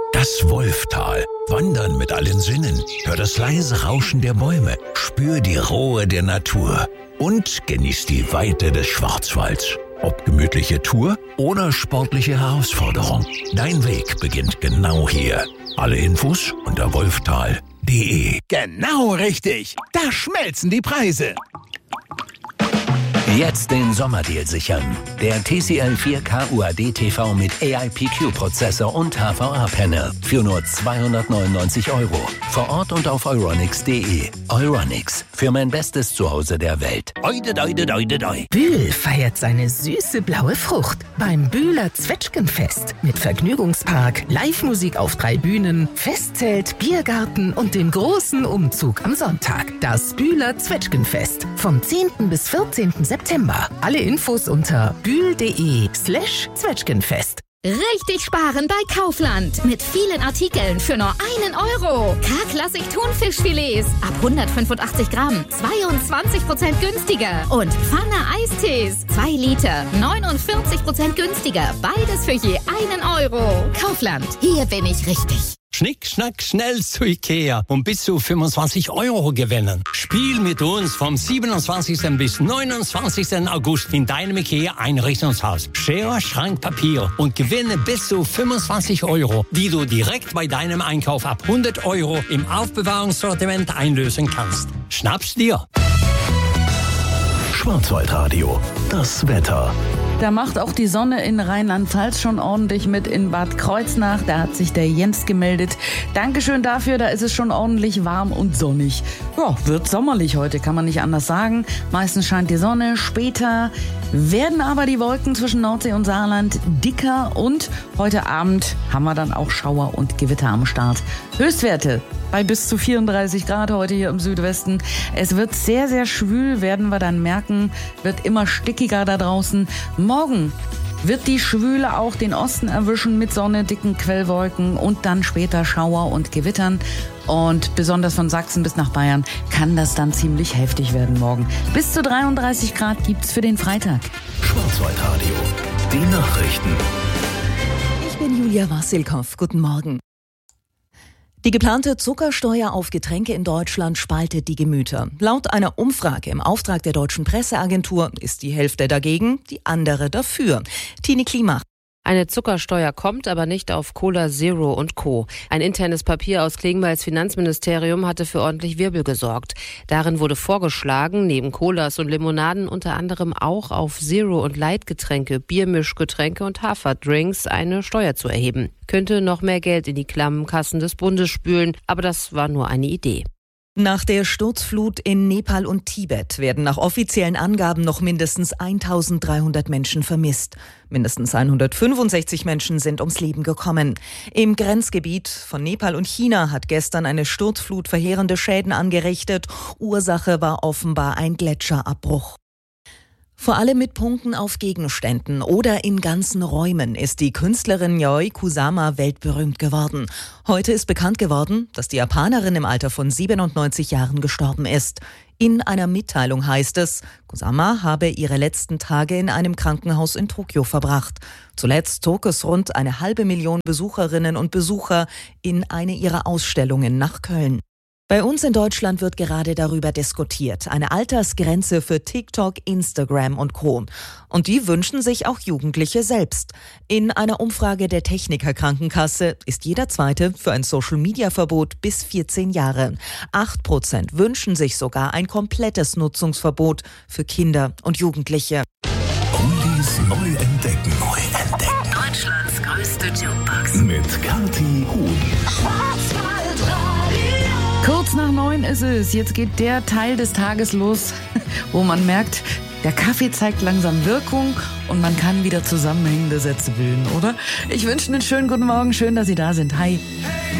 Das Wolftal. Wandern mit allen Sinnen. Hör das leise Rauschen der Bäume. Spür die Ruhe der Natur. Und genieß die Weite des Schwarzwalds. Ob gemütliche Tour oder sportliche Herausforderung. Dein Weg beginnt genau hier. Alle Infos unter wolftal.de. Genau richtig. Da schmelzen die Preise. Jetzt den Sommerdeal sichern. Der TCL 4K UHD TV mit AIPQ-Prozessor und HVA-Panel für nur 299 €. Vor Ort und auf euronics.de. Euronics, für mein bestes Zuhause der Welt. Oide, oide, oide, oide. Bühl feiert seine süße blaue Frucht beim Bühler Zwetschgenfest. Mit Vergnügungspark, Live-Musik auf 3 Bühnen, Festzelt, Biergarten und dem großen Umzug am Sonntag. Das Bühler Zwetschgenfest vom 10. bis 14. September. Alle Infos unter bühl.de/Zwetschgenfest. Richtig sparen bei Kaufland. Mit vielen Artikeln für nur 1 €. K-Klassik Thunfischfilets ab 185 Gramm 22% günstiger. Und Pfanne Eistees 2 Liter 49% günstiger. Beides für je 1 €. Kaufland, hier bin ich richtig. Schnick, schnack, schnell zu Ikea und bis zu 25 € gewinnen. Spiel mit uns vom 27. bis 29. August in deinem Ikea-Einrichtungshaus. Schere, Schrank, Papier und gewinne bis zu 25 €, die du direkt bei deinem Einkauf ab 100 € im Aufbewahrungssortiment einlösen kannst. Schnapp's dir! Schwarzwaldradio, das Wetter. Da macht auch die Sonne in Rheinland-Pfalz schon ordentlich mit in Bad Kreuznach. Da hat sich der Jens gemeldet. Dankeschön dafür, da ist es schon ordentlich warm und sonnig. Ja, wird sommerlich heute, kann man nicht anders sagen. Meistens scheint die Sonne, später werden aber die Wolken zwischen Nordsee und Saarland dicker und heute Abend haben wir dann auch Schauer und Gewitter am Start. Höchstwerte bei bis zu 34 Grad heute hier im Südwesten. Es wird sehr, sehr schwül, werden wir dann merken. Wird immer stickiger da draußen. Morgen wird die Schwüle auch den Osten erwischen mit Sonne, dicken Quellwolken und dann später Schauer und Gewittern. Und besonders von Sachsen bis nach Bayern kann das dann ziemlich heftig werden morgen. Bis zu 33 Grad gibt's für den Freitag. Schwarzwaldradio, die Nachrichten. Ich bin Julia Wassilkow. Guten Morgen. Die geplante Zuckersteuer auf Getränke in Deutschland spaltet die Gemüter. Laut einer Umfrage im Auftrag der Deutschen Presseagentur ist die Hälfte dagegen, die andere dafür. Tine Klimach. Eine Zuckersteuer kommt, aber nicht auf Cola Zero und Co. Ein internes Papier aus Klingbeils Finanzministerium hatte für ordentlich Wirbel gesorgt. Darin wurde vorgeschlagen, neben Colas und Limonaden unter anderem auch auf Zero- und Light-Getränke, Biermischgetränke und Haferdrinks eine Steuer zu erheben. Könnte noch mehr Geld in die klammen Kassen des Bundes spülen, aber das war nur eine Idee. Nach der Sturzflut in Nepal und Tibet werden nach offiziellen Angaben noch mindestens 1300 Menschen vermisst. Mindestens 165 Menschen sind ums Leben gekommen. Im Grenzgebiet von Nepal und China hat gestern eine Sturzflut verheerende Schäden angerichtet. Ursache war offenbar ein Gletscherabbruch. Vor allem mit Punkten auf Gegenständen oder in ganzen Räumen ist die Künstlerin Yayoi Kusama weltberühmt geworden. Heute ist bekannt geworden, dass die Japanerin im Alter von 97 Jahren gestorben ist. In einer Mitteilung heißt es, Kusama habe ihre letzten Tage in einem Krankenhaus in Tokio verbracht. Zuletzt zog es rund 500.000 Besucherinnen und Besucher in eine ihrer Ausstellungen nach Köln. Bei uns in Deutschland wird gerade darüber diskutiert. Eine Altersgrenze für TikTok, Instagram und Co. Und die wünschen sich auch Jugendliche selbst. In einer Umfrage der Techniker Krankenkasse ist jeder Zweite für ein Social-Media-Verbot bis 14 Jahre. 8% wünschen sich sogar ein komplettes Nutzungsverbot für Kinder und Jugendliche. Oldies neu entdecken. Deutschlands größte Jukebox. Mit Kathi Huhn. Kurz nach 9 ist es. Jetzt geht der Teil des Tages los, wo man merkt, der Kaffee zeigt langsam Wirkung und man kann wieder zusammenhängende Sätze bilden, oder? Ich wünsche einen schönen guten Morgen. Schön, dass Sie da sind. Hi.